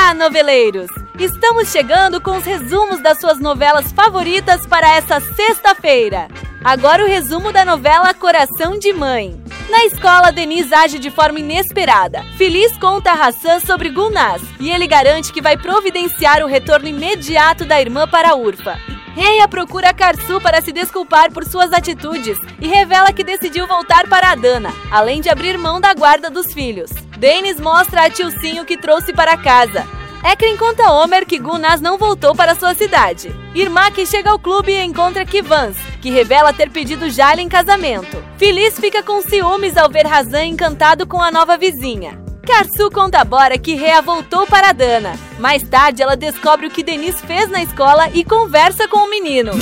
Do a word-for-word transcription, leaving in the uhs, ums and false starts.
Olá, noveleiros! Estamos chegando com os resumos das suas novelas favoritas para essa sexta-feira. Agora o resumo da novela Coração de Mãe. Na escola, Denise age de forma inesperada. Feliz conta a Hassan sobre Gulnaz e ele garante que vai providenciar o retorno imediato da irmã para a Urfa. Reia procura Karsu para se desculpar por suas atitudes e revela que decidiu voltar para Adana, além de abrir mão da guarda dos filhos. Denis mostra a Tilcinho que trouxe para casa. Ekren conta Homer que Gulnaz não voltou para sua cidade. Irmak chega ao clube e encontra Kivans, que revela ter pedido Jale em casamento. Feliz fica com ciúmes ao ver Hazan encantado com a nova vizinha. Karsu conta a Bora que Rhea voltou para Adana. Mais tarde, ela descobre o que Denise fez na escola e conversa com o menino.